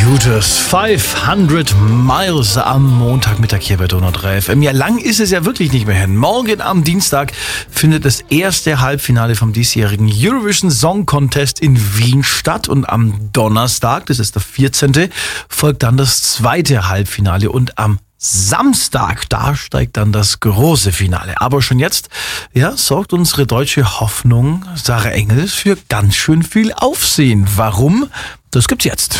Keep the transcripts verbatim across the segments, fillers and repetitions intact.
Computers, fünfhundert Miles am Montagmittag hier bei Donau drei F M. Ja, lang ist es ja wirklich nicht mehr hin. Morgen am Dienstag findet das erste Halbfinale vom diesjährigen Eurovision Song Contest in Wien statt und am Donnerstag, das ist der vierzehnte, folgt dann das zweite Halbfinale und am Samstag, da steigt dann das große Finale. Aber schon jetzt, ja, sorgt unsere deutsche Hoffnung Sarah Engels für ganz schön viel Aufsehen. Warum? Das gibt's jetzt.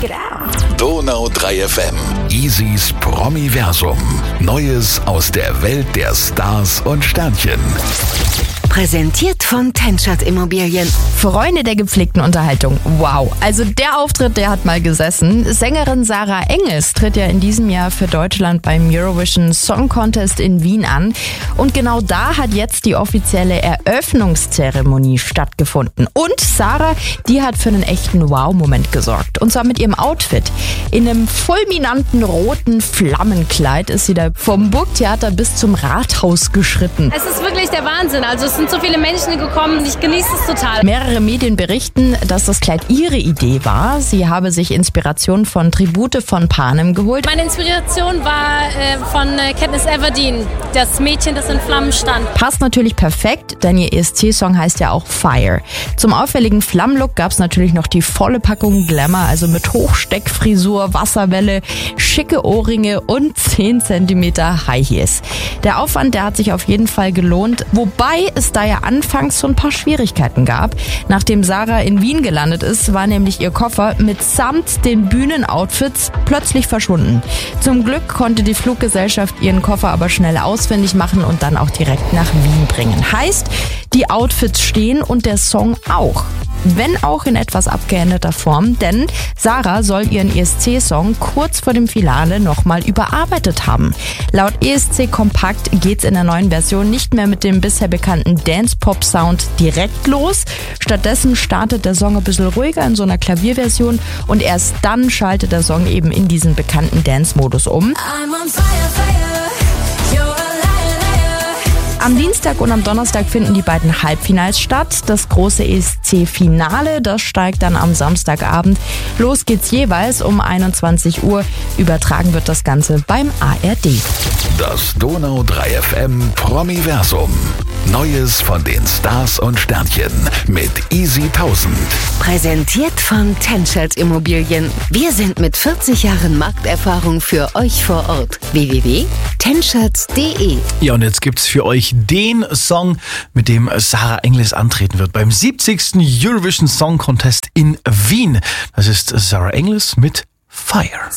Donau drei F M. Easys Promiversum. Neues aus der Welt der Stars und Sternchen. Präsentiert von Tenschert Immobilien. Freunde der gepflegten Unterhaltung. Wow. Also der Auftritt, der hat mal gesessen. Sängerin Sarah Engels tritt ja in diesem Jahr für Deutschland beim Eurovision Song Contest in Wien an. Und genau da hat jetzt die offizielle Eröffnungszeremonie stattgefunden. Und Sarah, die hat für einen echten Wow-Moment gesorgt. Und zwar mit ihrem Outfit. In einem fulminanten roten Flammenkleid ist sie da vom Burgtheater bis zum Rathaus geschritten. Es ist wirklich der Wahnsinn. Also es sind so viele Menschen gekommen, ich genieße es total. Mehrere Medien berichten, dass das Kleid ihre Idee war. Sie habe sich Inspiration von Tribute von Panem geholt. Meine Inspiration war äh, von äh, Katniss Everdeen, das Mädchen, das in Flammen stand. Passt natürlich perfekt, denn ihr E S C-Song heißt ja auch Fire. Zum auffälligen Flammenlook gab es natürlich noch die volle Packung Glamour, also mit Hochsteckfrisur, Wasserwelle, schicke Ohrringe und zehn Zentimeter High Heels. Der Aufwand, der hat sich auf jeden Fall gelohnt, wobei es da ja anfangs so ein paar Schwierigkeiten gab. Nachdem Sarah in Wien gelandet ist, war nämlich ihr Koffer mitsamt den Bühnenoutfits plötzlich verschwunden. Zum Glück konnte die Fluggesellschaft ihren Koffer aber schnell ausfindig machen und dann auch direkt nach Wien bringen. Heißt, die Outfits stehen und der Song auch. Wenn auch in etwas abgeänderter Form, denn Sarah soll ihren E S C-Song kurz vor dem Finale nochmal überarbeitet haben. Laut E S C Kompakt geht's in der neuen Version nicht mehr mit dem bisher bekannten Dance-Pop-Sound direkt los. Stattdessen startet der Song ein bisschen ruhiger in so einer Klavierversion und erst dann schaltet der Song eben in diesen bekannten Dance-Modus um. I'm on fire, fire. You're a liar, liar. Am Dienstag und am Donnerstag finden die beiden Halbfinals statt. Das große E S C-Finale, das steigt dann am Samstagabend. Los geht's jeweils um einundzwanzig Uhr. Übertragen wird das Ganze beim A R D. Das Donau drei F M Promiversum. Neues von den Stars und Sternchen mit Easy tausend. Präsentiert von Tenschert Immobilien. Wir sind mit vierzig Jahren Markterfahrung für euch vor Ort. w w w punkt tenschert punkt d e. Ja, und jetzt gibt's für euch den Song, mit dem Sarah Engels antreten wird beim siebzigsten Eurovision Song Contest in Wien. Das ist Sarah Engels mit Fire.